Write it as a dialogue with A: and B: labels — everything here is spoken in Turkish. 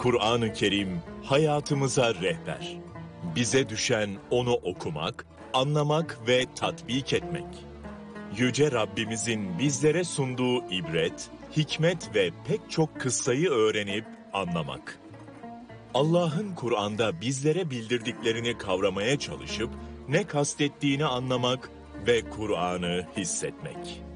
A: Kur'an-ı Kerim hayatımıza rehber. Bize düşen onu okumak, anlamak ve tatbik etmek. Yüce Rabbimizin bizlere sunduğu ibret, hikmet ve pek çok kıssayı öğrenip anlamak. Allah'ın Kur'an'da bizlere bildirdiklerini kavramaya çalışıp ne kastettiğini anlamak ve Kur'an'ı hissetmek.